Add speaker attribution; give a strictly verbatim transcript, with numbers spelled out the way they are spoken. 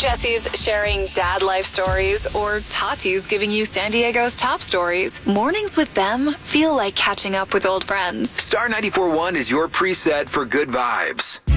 Speaker 1: Jessie's sharing dad life stories or Tati's giving you San Diego's top stories, mornings with them feel like catching up with old friends.
Speaker 2: Star ninety-four point one is your preset for good vibes.